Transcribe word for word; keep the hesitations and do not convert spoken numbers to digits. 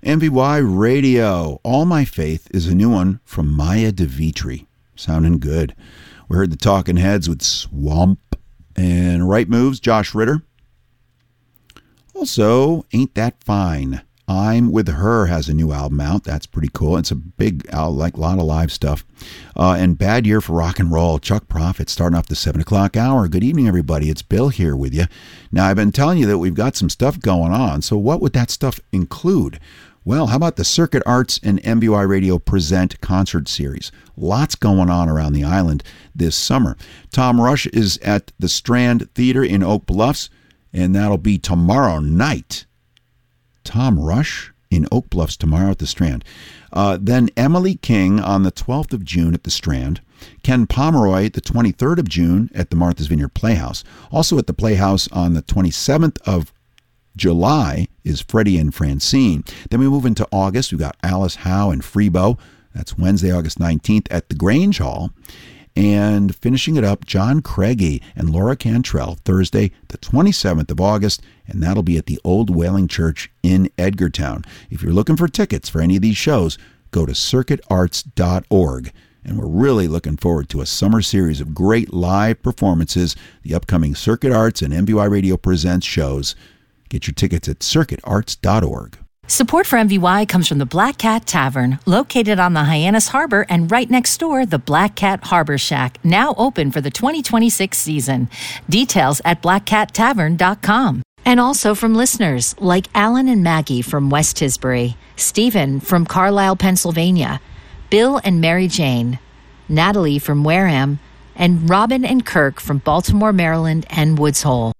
M V Y Radio. All My Faith is a new one from Maya DeVitri. Sounding good. We heard the Talking Heads with Swamp. And Right Moves, Josh Ritter. Also, Ain't That Fine. I'm With Her has a new album out. That's pretty cool. It's a big, like a lot of live stuff. Uh, and Bad Year for Rock and Roll. Chuck Prophet starting off the seven o'clock hour. Good evening, everybody. It's Bill here with you. Now, I've been telling you that we've got some stuff going on. So what would that stuff include? Well, how about the Circuit Arts and M V Y Radio Present concert series? Lots going on around the island this summer. Tom Rush is at the Strand Theater in Oak Bluffs, and that'll be tomorrow night. Tom Rush in Oak Bluffs tomorrow at the Strand. Uh, then Emily King on the twelfth of June at the Strand. Ken Pomeroy the twenty-third of June at the Martha's Vineyard Playhouse. Also at the Playhouse on the twenty-seventh of July is Freddie and Francine. Then we move into August. We've got Alice Howe and Freebo. That's Wednesday, August nineteenth at the Grange Hall. And finishing it up, John Craigie and Laura Cantrell, Thursday, the twenty-seventh of August, and that'll be at the Old Whaling Church in Edgartown. If you're looking for tickets for any of these shows, go to circuit arts dot org. And we're really looking forward to a summer series of great live performances, the upcoming Circuit Arts and M V Y Radio Presents shows. Get your tickets at circuit arts dot org. Support for M V Y comes from the Black Cat Tavern, located on the Hyannis Harbor and right next door, the Black Cat Harbor Shack, now open for the twenty twenty-six season. Details at black cat tavern dot com. And also from listeners like Alan and Maggie from West Tisbury, Stephen from Carlisle, Pennsylvania, Bill and Mary Jane, Natalie from Wareham, and Robin and Kirk from Baltimore, Maryland, and Woods Hole.